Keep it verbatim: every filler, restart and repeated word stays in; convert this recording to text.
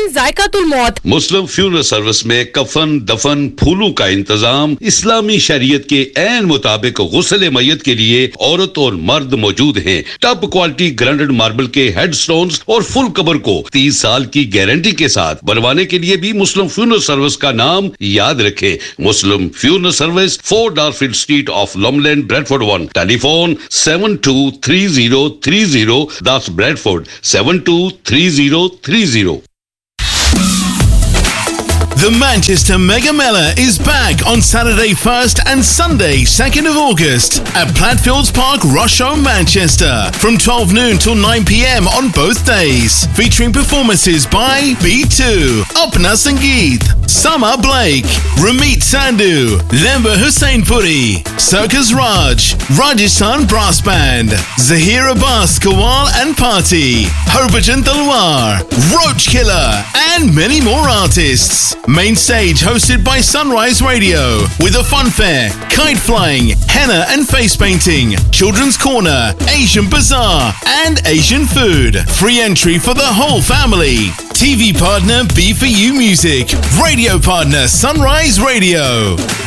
Canteen जायकातुल मौत। मुस्लिम funeral service में कफन, दफन, फूलों का इंतजाम इस्लामी शरीयत के ऐन मुताबिक गुस्ल मय्यत के लिए औरत और मर्द मौजूद हैं। टॉप क्वालिटी ग्राइंडेड मार्बल के हेडस्टोन्स और फुल कबर को तीस साल की गारंटी के साथ बनवाने के लिए भी मुस्लिम फ्यूनरल सर्विस का नाम याद रखें। मुस्लिम funeral service, four डार्फील्ड street of लॉमलैंड, Bradford one. Telephone seven to three zero three zero, that's Bradford seven two three zero three zero. The Manchester Mega Mela is back on Saturday first and Sunday second of August at Platfields Park, Rushow, Manchester from twelve noon till nine p.m. on both days, featuring performances by B two, Apna Sangeet, Sama Blake, Ramit Sandhu, Lemba Hussain Puri, Circus Raj, Rajasthan Brass Band, Zahir Abbas Kawal and Party, Harbhajan Talwar, Roach Killer and many more artists. Main stage hosted by Sunrise Radio with a fun fair, kite flying, henna and face painting, children's corner, Asian bazaar and Asian food. Free entry for the whole family. T V partner B four U Music. Radio partner Sunrise Radio.